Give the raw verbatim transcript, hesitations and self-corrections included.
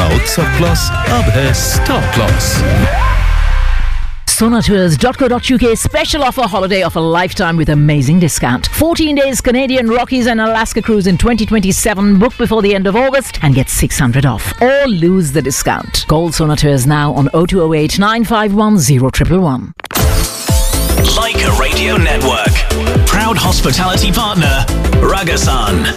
पुराना उत्सव क्लास अब है star class. Sona Tours dot co dot uk special offer holiday of a lifetime with amazing discount. fourteen days Canadian Rockies and Alaska cruise in twenty twenty-seven. Book before the end of August and get six hundred off or lose the discount. Call Sona Tours now on oh two oh eight, nine five one, oh one one one. Like a Radio Network. Proud hospitality partner, Ragasan.